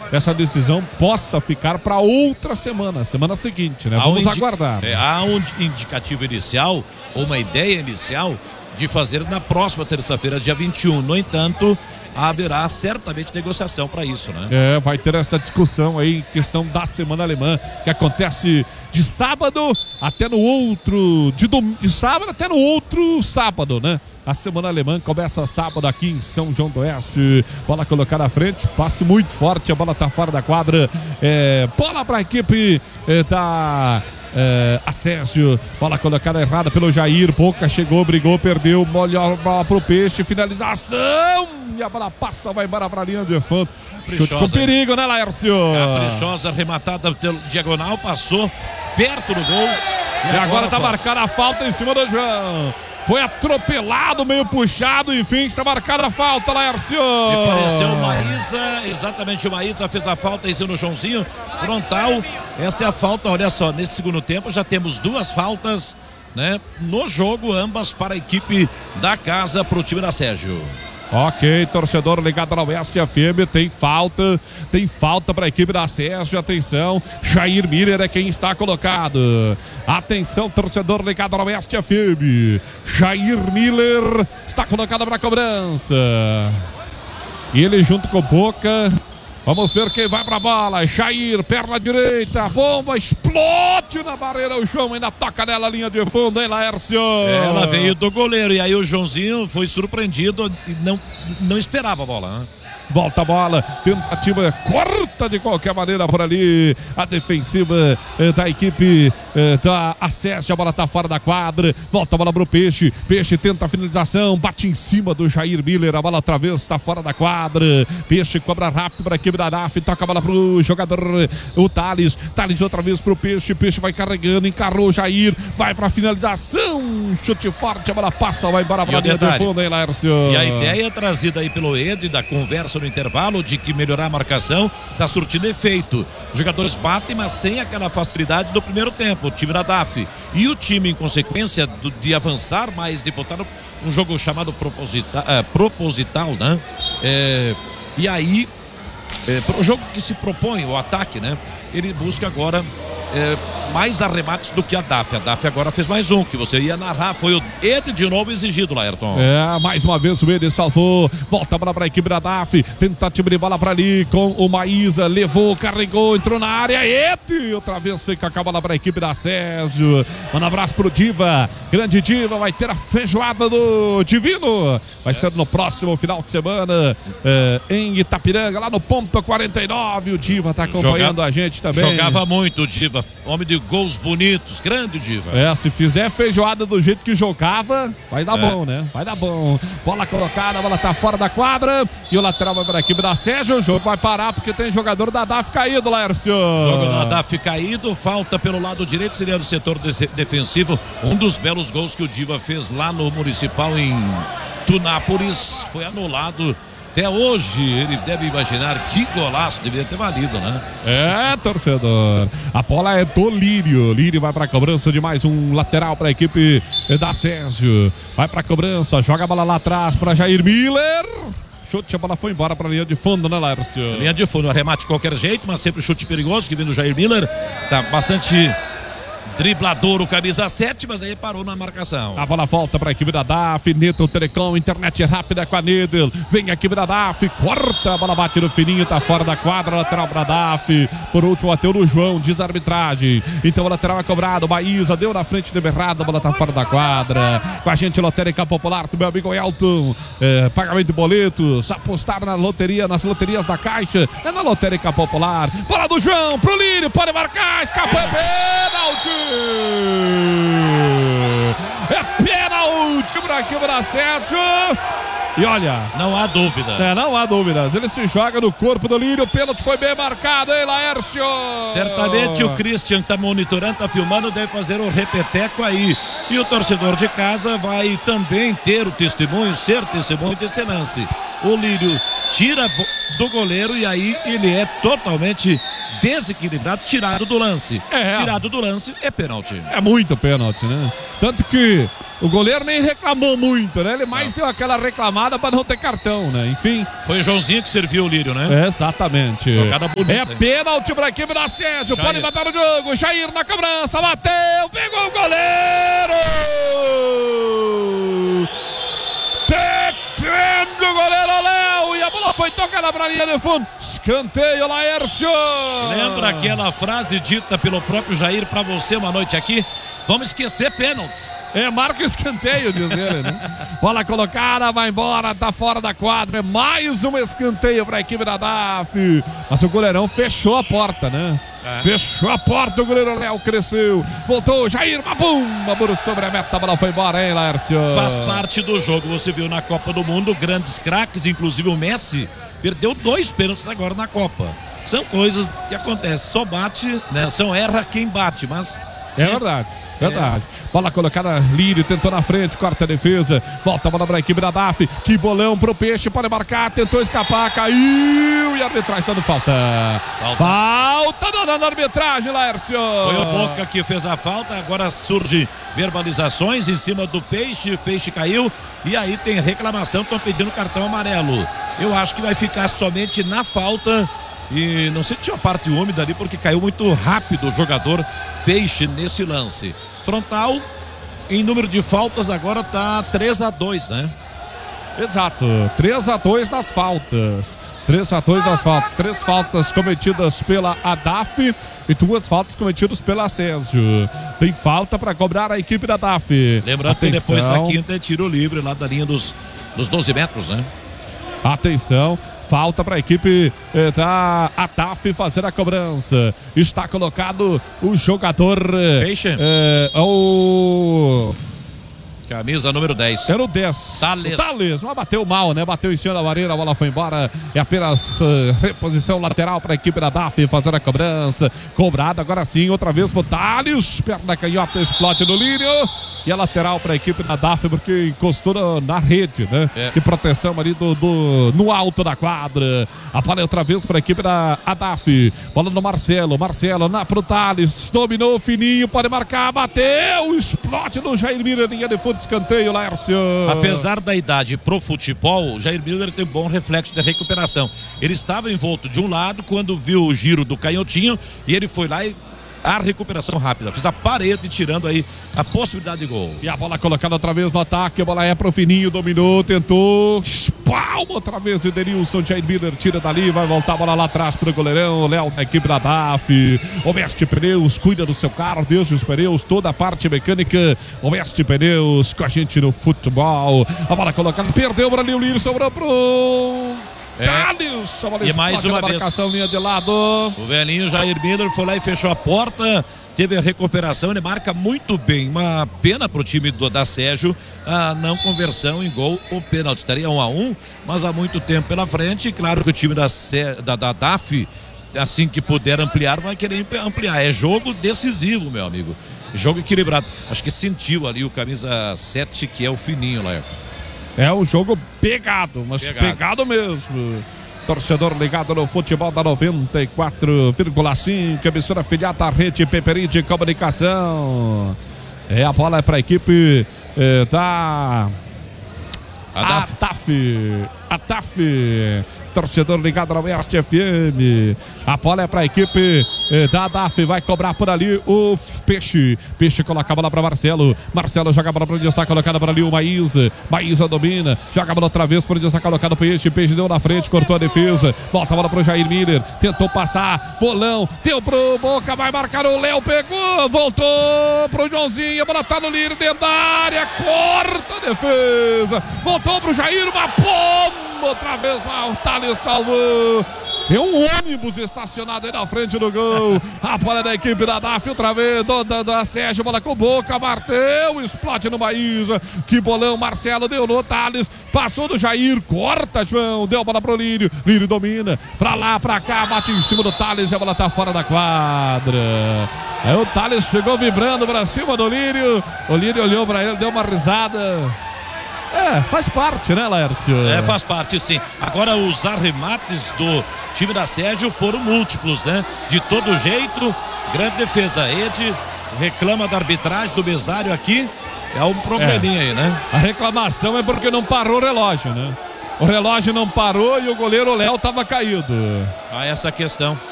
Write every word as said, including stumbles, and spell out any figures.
essa decisão possa ficar para outra semana, semana seguinte, né? Vamos há um indi- aguardar. É, há um indicativo inicial, ou uma ideia inicial de fazer na próxima terça-feira, dia vinte e um. No entanto, haverá certamente negociação para isso, né? É, vai ter essa discussão aí, questão da semana alemã, que acontece de sábado até no outro, de, dom, de sábado até no outro sábado, né? A semana alemã começa sábado aqui em São João do Oeste. Bola colocada à frente, passe muito forte, a bola tá fora da quadra. É, bola para a equipe é, da é, Acésio. Bola colocada errada pelo Jair. Pouca chegou, brigou, perdeu. Bola pro Peixe, finalização. E a bola passa, vai embora pra linha de fundo. Chute com perigo, né, Laércio? Caprichosa, arrematada pelo diagonal, passou perto do gol. E, e agora, agora tá marcada a falta em cima do João. Foi atropelado, meio puxado, enfim, está marcada a falta, Laércio. Me pareceu o Maísa, exatamente o Maísa fez a falta em cima do Joãozinho, frontal. Esta é a falta, olha só, nesse segundo tempo já temos duas faltas, né, no jogo, ambas para a equipe da casa, para o time da Sérgio. Ok, torcedor ligado na Oeste F M, tem falta, tem falta para a equipe da Sérgio, atenção, Jair Miller é quem está colocado, atenção, torcedor ligado na Oeste F M, Jair Miller está colocado para a cobrança, e ele junto com o Boca. Vamos ver quem vai pra bola. Jair, perna direita. Bomba, explode na barreira. O João ainda toca nela, linha de fundo, hein, Laércio? Ela veio do goleiro. E aí o Joãozinho foi surpreendido e não, não esperava a bola, né? Volta a bola, tentativa corta de qualquer maneira por ali, a defensiva eh, da equipe eh, da Acesse, a bola tá fora da quadra, volta a bola pro Peixe, Peixe tenta a finalização, bate em cima do Jair Miller, a bola outra vez está fora da quadra, Peixe cobra rápido para a equipe da D A F, toca a bola pro jogador, o Thales, Thales outra vez pro Peixe, Peixe vai carregando, encarou o Jair, vai pra finalização, chute forte, a bola passa, vai embora pra linha de fundo, hein, Laércio? E a ideia trazida aí pelo Ed da conversa no intervalo de que melhorar a marcação está surtindo efeito. Os jogadores batem, mas sem aquela facilidade do primeiro tempo, o time da D A F. E o time, em consequência do, de avançar mais, de botar um jogo chamado proposita, é, proposital, né? É, e aí, é, para o jogo que se propõe, o ataque, né? Ele busca agora É, mais arremates do que a D A F. A D A F agora fez mais um, que você ia narrar. Foi o Ed de novo exigido, Laérton. É, mais uma vez o Ed salvou. Volta a bola para a equipe da D A F. Tentativa de bola para ali com o Maísa. Levou, carregou, entrou na área. Ed, outra vez fica com a bola para a equipe da Sérgio. Um abraço pro Diva. Grande Diva, vai ter a feijoada do Divino. Vai é. ser no próximo final de semana é, em Itapiranga, lá no ponto quarenta e nove. O Diva tá acompanhando Joga... a gente também. Jogava muito o Diva. Homem de gols bonitos, grande Diva. É, se fizer feijoada do jeito que jogava, vai dar é. bom, né? Vai dar bom. Bola colocada, a bola tá fora da quadra e o lateral vai para a equipe da Sérgio. O jogo vai parar porque tem jogador da D A F caído, Laércio. Jogo da D A F caído, falta pelo lado direito, seria no setor de- defensivo. Um dos belos gols que o Diva fez lá no Municipal em Tunápolis foi anulado. Até hoje ele deve imaginar que golaço deveria ter valido, né? É, torcedor. A bola é do Lírio. Lírio vai para a cobrança de mais um lateral para a equipe da Sérgio. Vai para a cobrança, joga a bola lá atrás para Jair Miller. Chute, a bola foi embora para a linha de fundo, né, Laércio? Linha de fundo, arremate de qualquer jeito, mas sempre chute perigoso que vem do Jair Miller. Tá bastante driblador o camisa sete, mas aí parou na marcação. A bola volta para a equipe da D A F. Neto Telecom, internet rápida com a Nedel. Vem a equipe da D A F, corta, a bola bate no fininho, tá fora da quadra, lateral para a D A F. Por último, bateu no João, diz a arbitragem. Então o lateral é cobrado, Maísa deu na frente, deu errado, a bola tá fora da quadra. Com a gente, Lotérica Popular, do meu amigo Elton. É, pagamento de boletos, apostar na loteria, nas loterias da Caixa, é na Lotérica Popular. Bola do João pro Lírio, pode marcar, escapou, é pênalti! É pênalti para a equipe da Sérgio. E olha, não há dúvidas. É, não há dúvidas. Ele se joga no corpo do Lírio. O pênalti foi bem marcado, hein, Laércio? Certamente o Christian tá monitorando, tá filmando, deve fazer o repeteco aí. E o torcedor de casa vai também ter o testemunho, ser testemunho desse lance. O Lírio tira do goleiro e aí ele é totalmente desequilibrado, tirado do lance. É. Tirado do lance é pênalti. É muito pênalti, né? Tanto que o goleiro nem reclamou muito, né? Ele mais não. deu aquela reclamada para não ter cartão, né? Enfim. Foi o Joãozinho que serviu o Lírio, né? É, exatamente. Jogada bonita. É pênalti para a equipe da Sérgio. Jair. Pode matar o jogo. Jair na cobrança, bateu, pegou o goleiro. Defende o goleiro Léo e a bola foi tocada para a linha de fundo. Escanteio, Laércio. Lembra aquela frase dita pelo próprio Jair para você uma noite aqui? Vamos esquecer pênaltis. É, marca o escanteio, diz ele, né? Bola colocada, vai embora, tá fora da quadra. É mais um escanteio para a equipe da D A F. Mas o goleirão fechou a porta, né? É. Fechou a porta, o goleiro Léo cresceu. Voltou, Jair, babum, baburu sobre a meta, a bola foi embora, hein, Laércio? Faz parte do jogo, você viu na Copa do Mundo, grandes craques, inclusive o Messi, perdeu dois pênaltis agora na Copa. São coisas que acontecem, só bate, né? São erra quem bate, mas... É verdade. Verdade. É. Bola colocada, Lírio tentou na frente, corta a defesa. Volta a bola para a equipe da D A F. Que bolão pro Peixe, pode marcar, tentou escapar, caiu e a arbitragem dando falta. Falta, falta dando na arbitragem, Laércio. Foi o Boca que fez a falta, agora surge verbalizações em cima do Peixe, o Peixe caiu e aí tem reclamação, estão pedindo cartão amarelo. Eu acho que vai ficar somente na falta. E não sei se tinha uma parte úmida ali, porque caiu muito rápido o jogador Peixe nesse lance. Frontal, em número de faltas, agora tá três a dois, né? Exato, três a dois nas faltas. três a dois nas faltas. Três faltas cometidas pela A D A F e duas faltas cometidas pela Sérgio. Tem falta para cobrar a equipe da D A F. Lembrando que depois da quinta é tiro livre lá da linha dos, dos doze metros, né? Atenção. Falta para a equipe eh, da A D A F fazer a cobrança. Está colocado o jogador. Peixe. Eh, o... Camisa número dez. Era o dez. Thales. O Thales, mas bateu mal, né? Bateu em cima da barreira, a bola foi embora. É apenas uh, reposição lateral para a equipe da D A F fazer a cobrança. Cobrada agora sim, outra vez pro Thales. Perna canhota, explode no Lírio. E a lateral para a equipe da D A F, porque encostou na, na rede, né? É. E proteção ali do, do, no alto da quadra. A bola é outra vez para a equipe da A D A F. Bola no Marcelo. Marcelo na pro Thales. Dominou fininho, pode marcar, bateu. Explode no Jair Miller, linha de fundo, escanteio, Laércio. Apesar da idade pro futebol, o Jair Miller tem um bom reflexo de recuperação. Ele estava envolto de um lado quando viu o giro do canhotinho e ele foi lá e a recuperação rápida, fez a parede tirando aí a possibilidade de gol. E a bola colocada outra vez no ataque, a bola é pro Fininho, dominou, tentou, espalma outra vez o Denilson, Jair Miller tira dali, vai voltar a bola lá atrás pro goleirão, Léo da equipe da D A F. O Mestre Pneus, cuida do seu carro, desde os pneus, toda a parte mecânica. O Mestre Pneus com a gente no futebol. A bola colocada, perdeu para ali o Lírio, sobrou pro... É. Thales, e mais uma vez marcação, linha de lado. O velhinho Jair Miller foi lá e fechou a porta, teve a recuperação, ele marca muito bem. Uma pena pro time do, da Sérgio a não conversão em gol ou pênalti. Estaria um a um, mas há muito tempo pela frente. Claro que o time da, da, da D A F, assim que puder ampliar, vai querer ampliar. É jogo decisivo, meu amigo. Jogo equilibrado. Acho que sentiu ali o camisa sete, que é o Fininho lá. É um jogo pegado, mas pegado, pegado mesmo. Torcedor ligado no futebol da noventa e quatro vírgula cinco, emissora filiada da Rede Peperi de Comunicação. É, a bola é para a equipe é, da A D A F. A D A F. Torcedor ligado na Oeste F M. A bola é para a equipe eh, da A D A F. Vai cobrar por ali o Peixe. Peixe coloca a bola para Marcelo. Marcelo joga a bola para onde está colocada por ali o Maísa. Maísa domina. Joga a bola outra vez por onde está colocado o Peixe. Peixe deu na frente, cortou a defesa. Volta a bola para o Jair Miller. Tentou passar. Bolão. Deu pro Boca. Vai marcar o Léo. Pegou. Voltou pro Joãozinho. A bola tá no Lírio dentro da área. Corta a defesa. Voltou pro Jair. Uma pomba. Outra vez lá, o Thales salvou. Tem um ônibus estacionado aí na frente do gol. A bola da equipe da D A F outra vez. Do, da, da Sérgio, bola com Boca. Marteu, explode no Maísa. Que bolão, Marcelo deu no Thales. Passou do Jair, corta, João. Deu a bola pro Lírio. Lírio domina. Pra lá, pra cá, bate em cima do Thales e a bola tá fora da quadra. Aí o Thales chegou vibrando pra cima do Lírio. O Lírio olhou pra ele, deu uma risada. É, faz parte, né, Laércio? É, faz parte, sim. Agora, os arremates do time da Sérgio foram múltiplos, né? De todo jeito, grande defesa. Ed reclama da arbitragem do mesário aqui. É um probleminha é. aí, né? A reclamação é porque não parou o relógio, né? O relógio não parou e o goleiro Léo estava caído. Ah, essa questão.